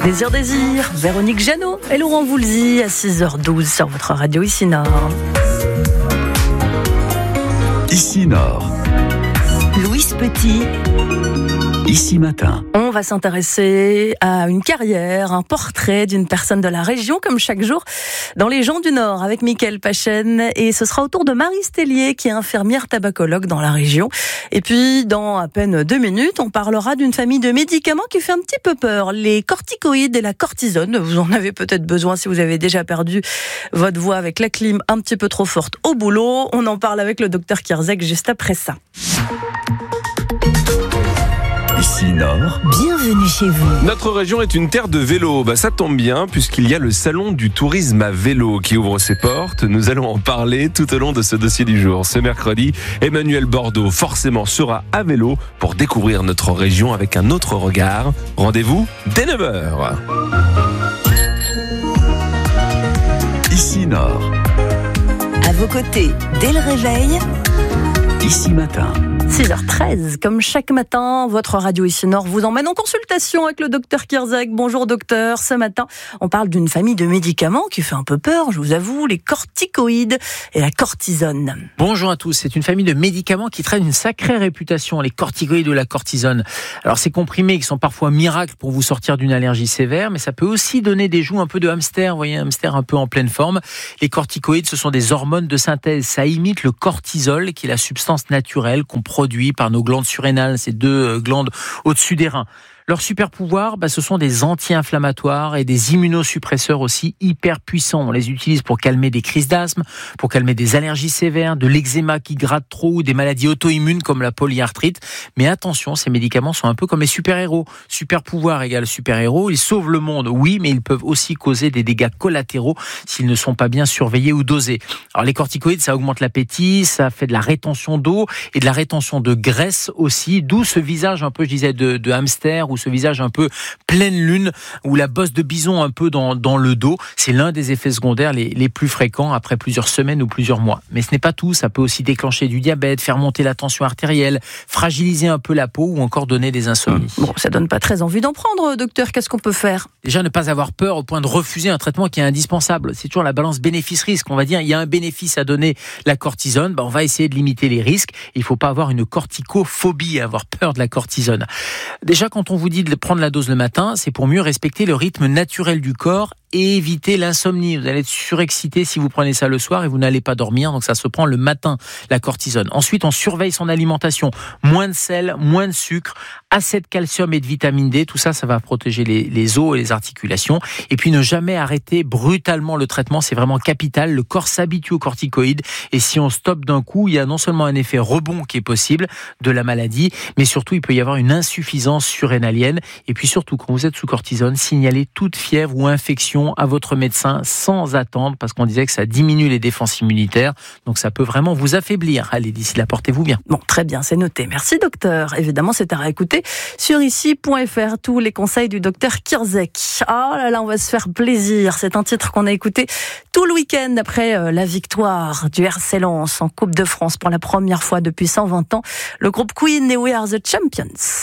Désir, Véronique Jeannot et Laurent Voulzy à 6h12 sur votre radio Ici Nord. Ici Nord. Louise Petit. Ici Matin. On va s'intéresser à une carrière, un portrait d'une personne de la région, comme chaque jour, dans les gens du Nord, avec Mickaël Pachen. Et ce sera au tour de Marie Stellier, qui est infirmière tabacologue dans la région. Et puis, dans à peine 2 minutes, on parlera d'une famille de médicaments qui fait un petit peu peur. Les corticoïdes et la cortisone. Vous en avez peut-être besoin si vous avez déjà perdu votre voix avec la clim un petit peu trop forte au boulot. On en parle avec le docteur Kierzek juste après ça. Ici Nord. Bienvenue chez vous. Notre région est une terre de vélo. Ça tombe bien puisqu'il y a le salon du tourisme à vélo qui ouvre ses portes. Nous allons en parler tout au long de ce dossier du jour. Ce mercredi, Emmanuel Bordeaux forcément sera à vélo pour découvrir notre région avec un autre regard. Rendez-vous dès 9h. Ici Nord. À vos côtés, dès le réveil. Ici Matin. 6h13, comme chaque matin, votre radio Ici Nord vous emmène en consultation avec le docteur Kierzek. Bonjour docteur, ce matin, on parle d'une famille de médicaments qui fait un peu peur, je vous avoue, les corticoïdes et la cortisone. Bonjour à tous, c'est une famille de médicaments qui traînent une sacrée réputation, les corticoïdes ou la cortisone. Alors ces comprimés qui sont parfois miracles pour vous sortir d'une allergie sévère, mais ça peut aussi donner des joues un peu de hamster, vous voyez, un hamster un peu en pleine forme. Les corticoïdes, ce sont des hormones de synthèse, ça imite le cortisol qui est la substance naturelle qu'on produit par nos glandes surrénales, ces 2 glandes au-dessus des reins. Leur super pouvoir, ce sont des anti-inflammatoires et des immunosuppresseurs aussi hyper puissants. On les utilise pour calmer des crises d'asthme, pour calmer des allergies sévères, de l'eczéma qui gratte trop ou des maladies auto-immunes comme la polyarthrite. Mais attention, ces médicaments sont un peu comme les super-héros. Super pouvoir égale super-héros. Ils sauvent le monde, oui, mais ils peuvent aussi causer des dégâts collatéraux s'ils ne sont pas bien surveillés ou dosés. Alors les corticoïdes, ça augmente l'appétit, ça fait de la rétention d'eau et de la rétention de graisse aussi, d'où ce visage un peu, je disais, de hamster ou ce visage un peu pleine lune ou la bosse de bison un peu dans le dos. C'est l'un des effets secondaires les plus fréquents après plusieurs semaines ou plusieurs mois. Mais ce n'est pas tout, ça peut aussi déclencher du diabète, faire monter la tension artérielle, fragiliser un peu la peau ou encore donner des insomnies. Bon, ça donne pas très envie d'en prendre, docteur, qu'est-ce qu'on peut faire ? Déjà, ne pas avoir peur au point de refuser un traitement qui est indispensable. C'est toujours la balance bénéfice-risque. On va dire, il y a un bénéfice à donner la cortisone, on va essayer de limiter les risques. Il ne faut pas avoir une corticophobie, avoir peur de la cortisone. Déjà, quand on vous dit de prendre la dose le matin, c'est pour mieux respecter le rythme naturel du corps et éviter l'insomnie. Vous allez être surexcité si vous prenez ça le soir et vous n'allez pas dormir, donc ça se prend le matin, la cortisone. Ensuite, on surveille son alimentation. Moins de sel, moins de sucre, assez de calcium et de vitamine D, tout ça, ça va protéger les os et les articulations. Et puis, ne jamais arrêter brutalement le traitement, c'est vraiment capital. Le corps s'habitue aux corticoïdes et si on stoppe d'un coup, il y a non seulement un effet rebond qui est possible de la maladie, mais surtout, il peut y avoir une insuffisance surrénalienne. Et puis surtout, quand vous êtes sous cortisone, signalez toute fièvre ou infection à votre médecin sans attendre, parce qu'on disait que ça diminue les défenses immunitaires, donc ça peut vraiment vous affaiblir. Allez, d'ici là, portez-vous bien. Bon, très bien, c'est noté. Merci docteur. Évidemment, c'est à réécouter sur ici.fr, tous les conseils du docteur Kierzek. Oh là là, on va se faire plaisir. C'est un titre qu'on a écouté tout le week-end après la victoire du RC Lens en Coupe de France pour la première fois depuis 120 ans. Le groupe Queen et We Are the Champions.